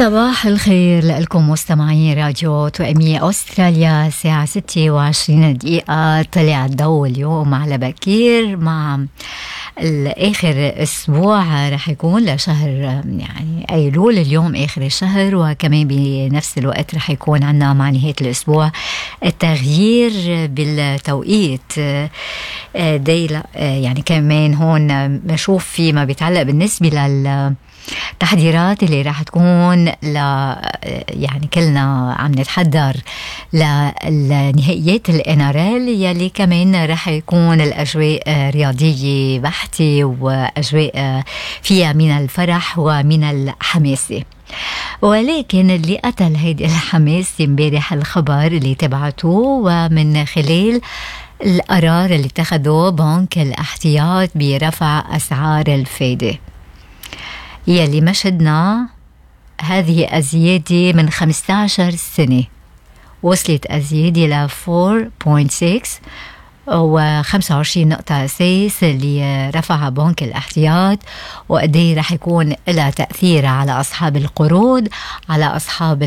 صباح الخير لكم مستمعين راديو توأمية أستراليا. الساعة 6:20 طلع الضوء اليوم على بكير مع آخر أسبوع رح يكون لشهر يعني أيلول. اليوم آخر الشهر، وكمان بنفس الوقت رح يكون عنا مع نهاية الأسبوع التغيير بالتوقيت ديلا. يعني كمان هون نشوف فيما بيتعلق بالنسبة التحضيرات اللي راح تكون يعني كلنا عم نتحضر لنهائيات الNRL يلي كمان راح يكون الأجواء رياضية بحتة وأجواء فيها من الفرح ومن الحماسة. ولكن اللي قتل هيدي الحماس امبارح الخبر اللي تبعتوه، ومن خلال القرار اللي اتخذوه بنك الاحتياط برفع أسعار الفايدة يلي مشهدنا هذه الزيادة من 15 سنة. وصلت الزيادة ل 4.6 و25 نقطة أساس اللي رفعها بنك الاحتياط، وقديه رح يكون لها تأثير على أصحاب القروض، على أصحاب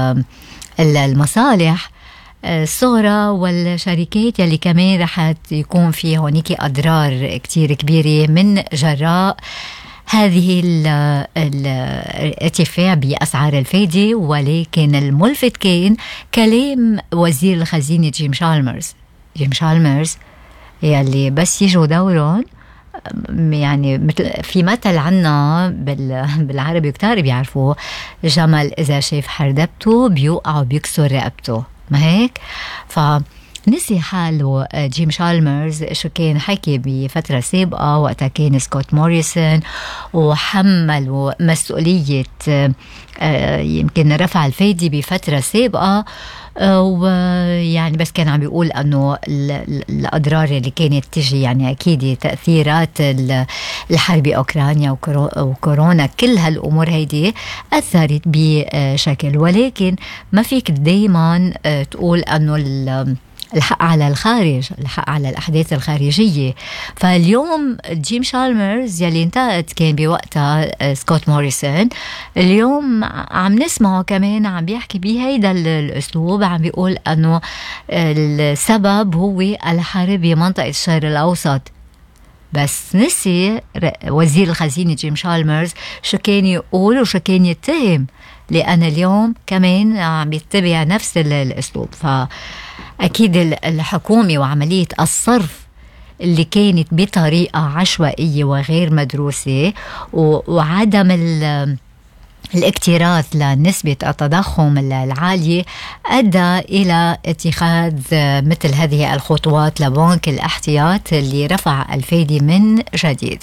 المصالح الصغرى والشركات يلي كمان رح يكون في هونيك أضرار كتير كبيرة من جراء هذه الارتفاع بأسعار الفايدة. ولكن الملفت كان كلام وزير الخزينة جيم شالمرز يلي بس يجوا دورهم، يعني مثل في مثل عنا بالعربي كتار بيعرفوه، جمل إذا شاف حردبته بيوقع وبيكسر رقبته، ما هيك؟ نسي حاله جيم شالمرز شو كان حكي بفترة سابقة وقتها كان سكوت موريسون، وحمل مسؤولية يمكن رفع الفايدة بفترة سابقة، ويعني بس كان عم بيقول أنه الأضرار اللي كانت تجي يعني أكيد تأثيرات الحرب أوكرانيا وكورونا، كل هالأمور هيدي أثرت بشكل. ولكن ما فيك دايما تقول أنه الحق على الخارج، الحق على الأحداث الخارجية. فاليوم جيم شالمرز يلي انتقد كان بوقتها سكوت موريسون، اليوم عم نسمعه كمان عم بيحكي بهيدا الأسلوب، عم بيقول أنه السبب هو الحرب بمنطقة الشرق الأوسط. بس نسي وزير الخزينة جيم شالمرز شو كان يقول وشو كان يتهم، لأن اليوم كمان عم يتبع نفس الأسلوب. أكيد الحكومة وعملية الصرف اللي كانت بطريقة عشوائية وغير مدروسة وعدم الاكتراث لنسبة التضخم العالية أدى إلى اتخاذ مثل هذه الخطوات لبنك الاحتياط اللي رفع الفايدة من جديد.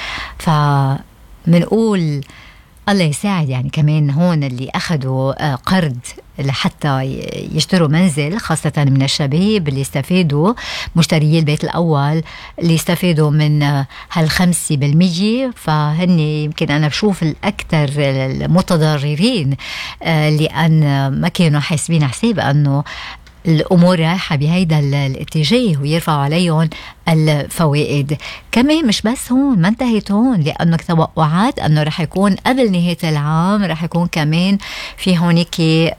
فمنقول الله يساعد يعني كمان هون اللي أخذوا قرض لحتى يشتروا منزل، خاصة من الشباب اللي استفادوا، مشتريي البيت الأول اللي استفادوا من هال5%. فهن يمكن أنا بشوف الأكثر المتضررين، لأن ما كانوا حاسبين حساب أنه الأمور رايحة بهيدا الاتجاه ويرفعوا عليهم الفوائد. كمان مش بس هون، ما انتهت هون، لأنه توقعات أنه رح يكون قبل نهاية العام رح يكون كمان في هونيك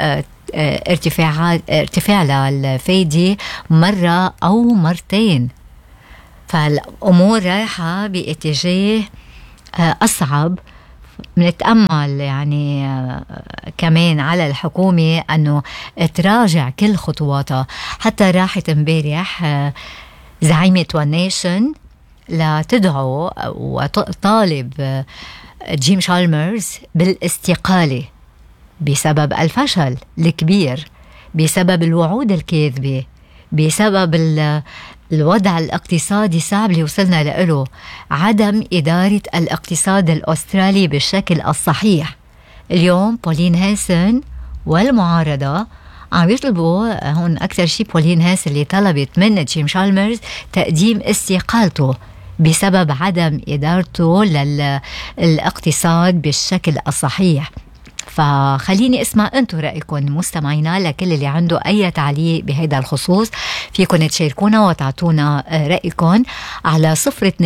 ارتفاع للفايدة مرة أو مرتين. فالأمور رايحة باتجاه أصعب. بنتأمل يعني كمان على الحكومة أنه تراجع كل خطواتها. حتى راحت امبارح زعيمة ون نيشن لتدعو وطالب جيم شالمرز بالاستقالة بسبب الفشل الكبير، بسبب الوعود الكاذبة، بسبب الوضع الاقتصادي الصعب اللي وصلنا له، عدم إدارة الاقتصاد الأسترالي بالشكل الصحيح. اليوم بولين هيسن والمعارضة عم يطلبوا هون أكثر شيء، بولين هيسن اللي طلبت من جيم شالمرز تقديم استقالته بسبب عدم إدارته للاقتصاد بالشكل الصحيح. فخليني اسمع انتم رأيكم مستمعينا. لكل اللي عنده اي تعليق بهذا الخصوص فيكم تشاركونا وتعطونا رأيكم على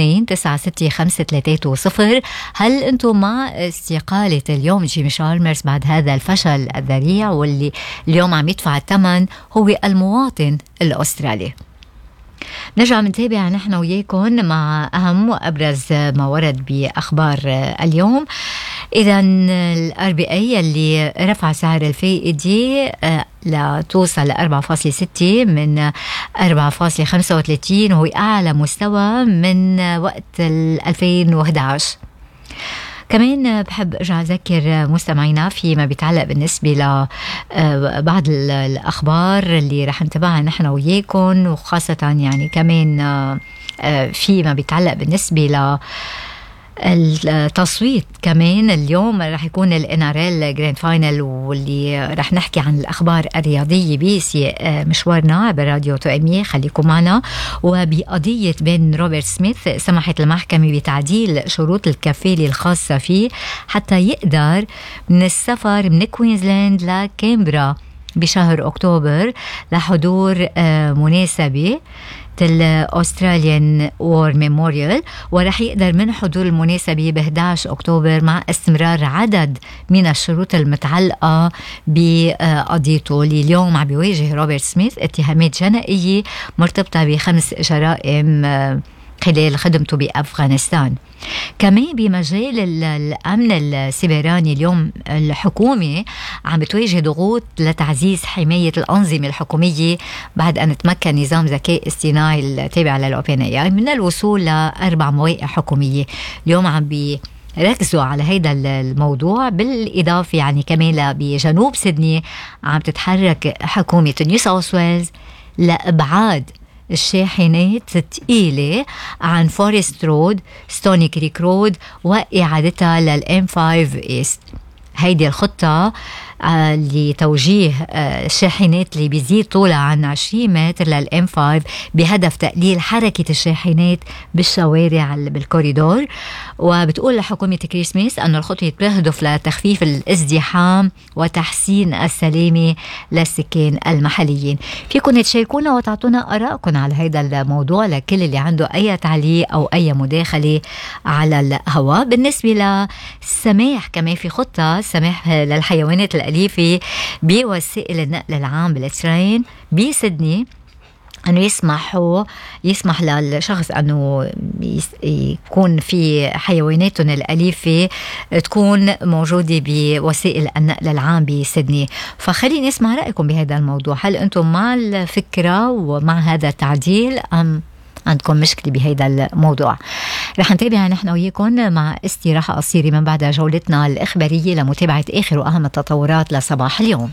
02-965-320. هل انتم مع استقالة اليوم جيم شالمرز بعد هذا الفشل الذريع، واللي اليوم عم يدفع الثمن هو المواطن الأسترالي؟ نرجع منتابع نحن وياكم مع أهم وأبرز ما ورد بأخبار اليوم. إذا الأربعاء اللي رفع سعر الفائدة لتوصل ل 4.6 من 4.35، وهو أعلى مستوى من وقت 2011. كمان بحب ارجع اذكر مستمعينا فيما بيتعلق بالنسبه لبعض الاخبار اللي رح نتابعها نحن وياكم، وخاصه يعني كمان فيما بيتعلق بالنسبه ل التصويت. كمان اليوم رح يكون الNRL جراند فاينل، واللي رح نحكي عن الأخبار الرياضية بسياق مشوارنا عبر راديو توأمية. خليكم معنا. وبقضية بين روبرت سميث، سمحت المحكمة بتعديل شروط الكفالة الخاصة فيه حتى يقدر من السفر من كوينزلاند لكامبرا بشهر أكتوبر لحضور مناسبة الأستراليان وور ميموريال، ورح يقدر من حضور المناسبة ب 11 أكتوبر مع استمرار عدد من الشروط المتعلقة بقضيته اللي اليوم عم بيواجه روبرت سميث اتهامات جنائية مرتبطة ب5 جرائم خلال خدمته بأفغانستان. كمان بمجال الأمن السيبراني، اليوم الحكومة عم بتواجه ضغوط لتعزيز حماية الأنظمة الحكومية بعد أن تمكن نظام ذكاء اصطناعي التابع للأوبن AI من الوصول ل4 مواقع حكومية. اليوم عم ركزوا على هيدا الموضوع. بالإضافة يعني كمان بجنوب سيدني عم تتحرك حكومة نيو ساوث ويلز لإبعاد الشاحنات الثقيلة عن فورست رود، ستوني كريك رود، وإعادتها للM5 إيست. هيدي الخطة لتوجيه الشاحنات اللي بيزيد طولها عن 20 متر للM5 بهدف تقليل حركة الشاحنات بالشوارع بالكوريدور. وبتقول حكومة كريسماس أن الخطوة تهدف لتخفيف الازدحام وتحسين السلامة للسكان المحليين. فيكم تشاركونا وتعطونا آراءكم على هذا الموضوع لكل اللي عنده أي تعليق أو أي مداخلة على الهواء. بالنسبة للسماح، كمان في خطة سماح للحيوانات الأليفة بوسائل النقل العام بالترين بسيدني أنه يسمح للشخص أنه يكون في حيواناتهم الأليفة تكون موجودة بوسائل النقل العام بسيدني. فخليني نسمع رأيكم بهذا الموضوع. هل أنتم مع الفكرة ومع هذا التعديل أم عندكم مشكلة بهذا الموضوع؟ رح نتابع نحن وياكم مع استراحة قصيرة من بعد جولتنا الإخبارية لمتابعة آخر وأهم التطورات لصباح اليوم.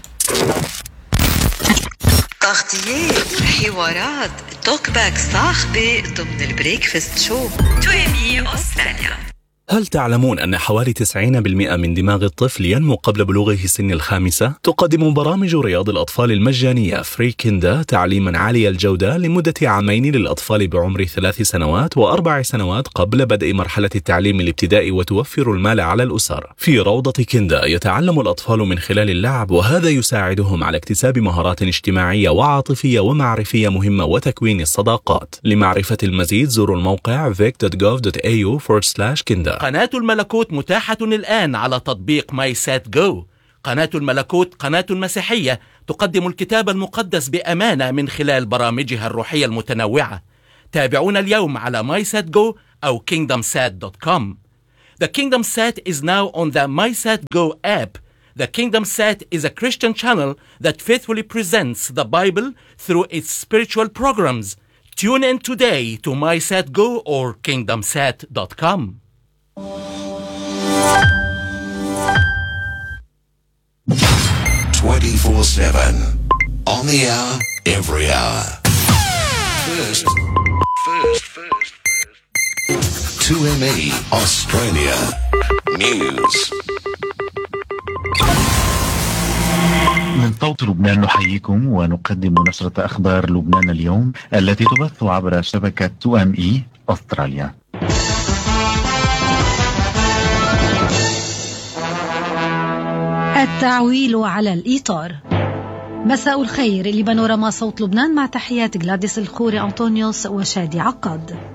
تغطيات، حوارات، توك باك صاخبة ضمن البريكفاست شو توأمية أستراليا. هل تعلمون أن حوالي 90% من دماغ الطفل ينمو قبل بلوغه سن الخامسة؟ تقدم برامج رياض الأطفال المجانية فري كيندا تعليما عالي الجودة لمدة 2 عام للأطفال بعمر 3 سنوات و4 سنوات قبل بدء مرحلة التعليم الابتدائي، وتوفر المال على الأسر. في روضة كيندا يتعلم الأطفال من خلال اللعب، وهذا يساعدهم على اكتساب مهارات اجتماعية وعاطفية ومعرفية مهمة وتكوين الصداقات. لمعرفة المزيد زوروا الموقع vic.gov.au/kinda. قناة الملكوت متاحة الآن على تطبيق مايسات جو. قناة الملكوت قناة مسيحية تقدم الكتاب المقدس بأمانة من خلال برامجها الروحية المتنوعة. تابعونا اليوم على مايسات جو أو kingdomsat.com. The Kingdom Sat is now on the MySat Go app. The Kingdom Sat is a Christian channel that faithfully presents the Bible through its spiritual programs. Tune in today to MySat Go or kingdomsat.com. 24/7 on the hour, every hour. First. 2ME Australia News. من صوت لبنان نحييكم ونقدم نشرة أخبار لبنان اليوم التي تبث عبر شبكة 2ME أستراليا. التعويل على الإيطار. مساء الخير، لبانوراما صوت لبنان، مع تحيات غلاديس الخوري أنطونيوس وشادي عقاد.